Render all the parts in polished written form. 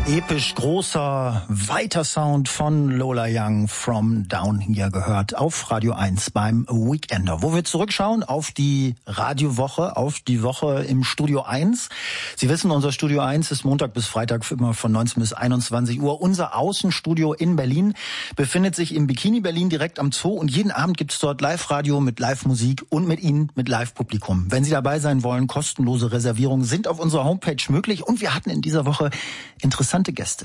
Episch großer, weiter Sound von Lola Young, From Down Here, gehört auf Radio 1 beim Weekender, wo wir zurückschauen auf die Radiowoche, auf die Woche im Studio 1. Sie wissen, unser Studio 1 ist Montag bis Freitag immer von 19 bis 21 Uhr. Unser Außenstudio in Berlin befindet sich im Bikini Berlin direkt am Zoo und jeden Abend gibt's dort Live-Radio mit Live-Musik und mit Ihnen, mit Live-Publikum. Wenn Sie dabei sein wollen, kostenlose Reservierungen sind auf unserer Homepage möglich und wir hatten in dieser Woche interessante Gäste.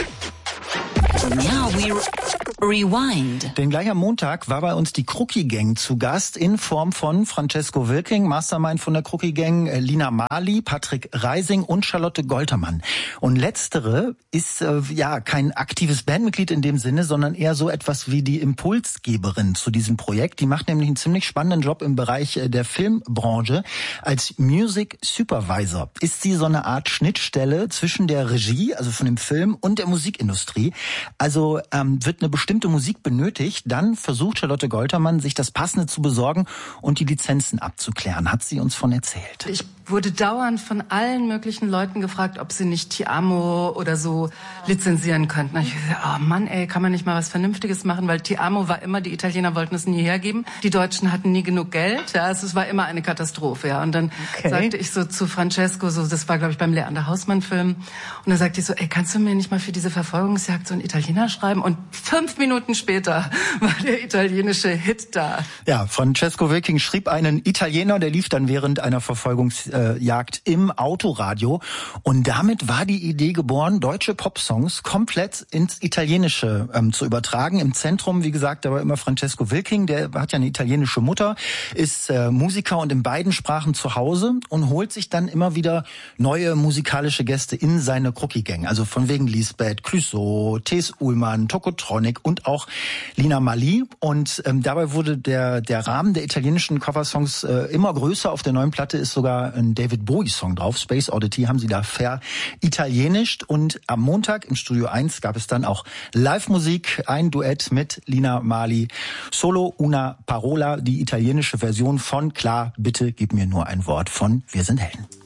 Now we rewind. Denn gleich am Montag war bei uns die Crookie Gang zu Gast in Form von Francesco Wilking, Mastermind von der Crookie Gang, Lina Marley, Patrick Reising und Charlotte Goltermann. Und letztere ist kein aktives Bandmitglied in dem Sinne, sondern eher so etwas wie die Impulsgeberin zu diesem Projekt. Die macht nämlich einen ziemlich spannenden Job im Bereich der Filmbranche. Als Music Supervisor ist sie so eine Art Schnittstelle zwischen der Regie, also von dem Film, und der Musikindustrie. Also wird eine bestimmte Musik benötigt, dann versucht Charlotte Goltermann, sich das Passende zu besorgen und die Lizenzen abzuklären. Hat sie uns von erzählt. Ich wurde dauernd von allen möglichen Leuten gefragt, ob sie nicht Ti Amo oder so lizenzieren könnten. Und ich gesagt, oh Mann, ey, kann man nicht mal was Vernünftiges machen? Weil Ti Amo war immer, die Italiener wollten es nie hergeben. Die Deutschen hatten nie genug Geld. Ja, es war immer eine Katastrophe. Ja. Und dann sagte ich so zu Francesco, so, das war, glaube ich, beim Leander Hausmann-Film. Und dann sagte ich so, ey, kannst du mir nicht mal für diese Verfolgungsjagd so einen Italiener schreiben? Und 5 Minuten später war der italienische Hit da. Ja, Francesco Wilking schrieb einen Italiener, der lief dann während einer Verfolgungsjagd im Autoradio. Und damit war die Idee geboren, deutsche Popsongs komplett ins Italienische zu übertragen. Im Zentrum, wie gesagt, da war immer Francesco Wilking, der hat ja eine italienische Mutter, ist Musiker und in beiden Sprachen zu Hause und holt sich dann immer wieder neue musikalische Gäste in seine Crookie Gang. Also von wegen Lisbeth, Clouseau, Thes Ullmann, Tokotronic und auch Lina Marley. Und dabei wurde der Rahmen der italienischen Coversongs immer größer. Auf der neuen Platte ist sogar ein David Bowie-Song drauf. Space Oddity haben sie da veriterienischt. Und am Montag im Studio 1 gab es dann auch Live-Musik, ein Duett mit Lina Marley. Solo una parola, die italienische Version von Klar, bitte gib mir nur ein Wort von Wir sind Helden.